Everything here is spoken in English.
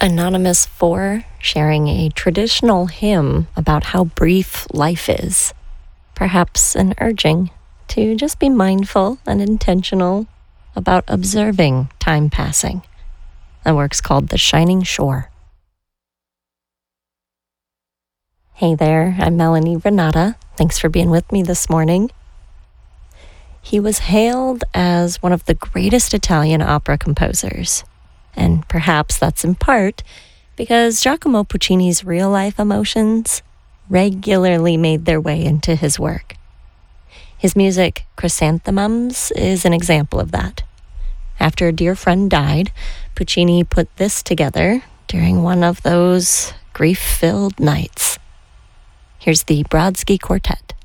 Anonymous 4 sharing a traditional hymn about how brief life is. Perhaps an urging to just be mindful and intentional about observing time passing. The work's called The Shining Shore. Hey there, I'm Melanie Renata. Thanks for being with me this morning. He was hailed as one of the greatest Italian opera composers. And perhaps that's in part because Giacomo Puccini's real-life emotions regularly made their way into his work. His music, Chrysanthemums, is an example of that. After a dear friend died, Puccini put this together during one of those grief-filled nights. Here's the Brodsky Quartet.